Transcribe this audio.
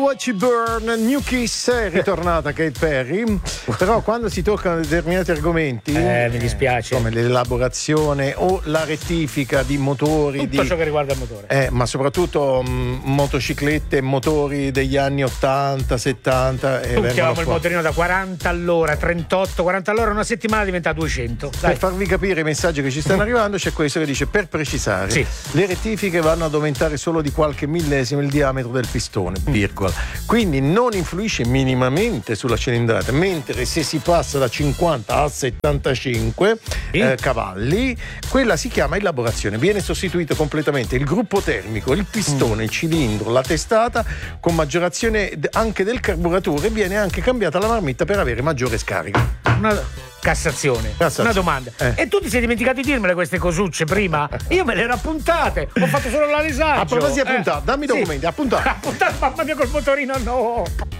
What You Burn, New Kiss, è ritornata Katy Perry, però quando si toccano determinati argomenti mi dispiace, come l'elaborazione o la rettifica di motori, tutto ciò che riguarda il motore, ma soprattutto motociclette, motori degli anni 80, 70 tutti avevamo il motorino da 40 all'ora, 38, 40 all'ora, una settimana diventa 200. Dai. Per farvi capire i messaggi che ci stanno arrivando, c'è questo che dice: per precisare, sì, le rettifiche vanno ad aumentare solo di qualche millesimo il diametro del pistone, virgola. Quindi non influisce minimamente sulla cilindrata, mentre se si passa da 50 a 75 cavalli, quella si chiama elaborazione. Viene sostituito completamente il gruppo termico, il pistone, il cilindro, la testata, con maggiorazione anche del carburatore. Viene anche cambiata la marmitta per avere maggiore scarico. Cassazione. Una domanda. E tu ti sei dimenticato di dirmele queste cosucce prima? Io me le ero appuntate, ho fatto solo la risaggio. A proposito di appuntate, dammi i documenti, appuntate. Mamma mia, col motorino no.